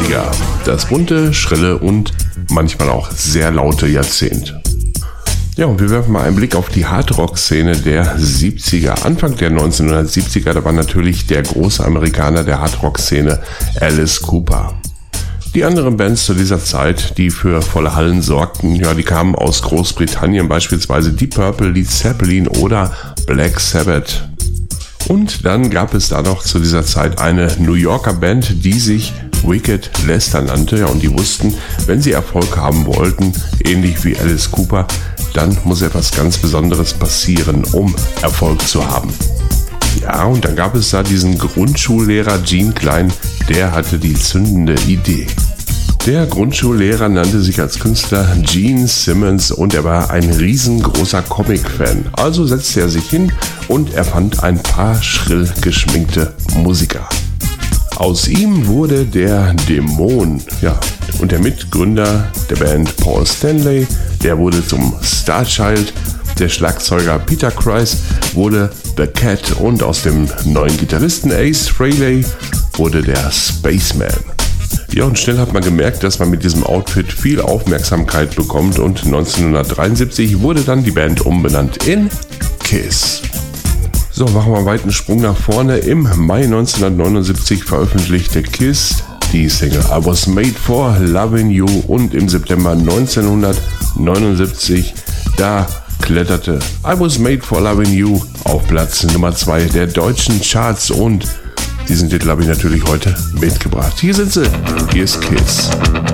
70er. Das bunte, schrille und manchmal auch sehr laute Jahrzehnt. Ja, und wir werfen mal einen Blick auf die Hardrock-Szene der 70er. Anfang der 1970er, da war natürlich der große Amerikaner der Hardrock-Szene Alice Cooper. Die anderen Bands zu dieser Zeit, die für volle Hallen sorgten, ja, die kamen aus Großbritannien, beispielsweise Deep Purple, Led Zeppelin oder Black Sabbath. Und dann gab es da noch zu dieser Zeit eine New Yorker Band, die sich Wicked Lester nannte. Ja, und die wussten, wenn sie Erfolg haben wollten, ähnlich wie Alice Cooper, dann muss etwas ganz Besonderes passieren, um Erfolg zu haben. Ja, und dann gab es da diesen Grundschullehrer Gene Klein, der hatte die zündende Idee. Der Grundschullehrer nannte sich als Künstler Gene Simmons und er war ein riesengroßer Comic-Fan. Also setzte er sich hin und erfand ein paar schrill geschminkte Musiker. Aus ihm wurde der Dämon, ja, und der Mitgründer der Band Paul Stanley, der wurde zum Starchild, der Schlagzeuger Peter Criss wurde The Cat und aus dem neuen Gitarristen Ace Frehley wurde der Spaceman. Ja, und schnell hat man gemerkt, dass man mit diesem Outfit viel Aufmerksamkeit bekommt und 1973 wurde dann die Band umbenannt in Kiss. So, machen wir einen weiten Sprung nach vorne. Im Mai 1979 veröffentlichte Kiss die Single I Was Made for Loving You und im September 1979, da kletterte I Was Made for Loving You auf Platz Nummer 2 der deutschen Charts und diesen Titel habe ich natürlich heute mitgebracht. Hier sind sie, hier ist Kiss.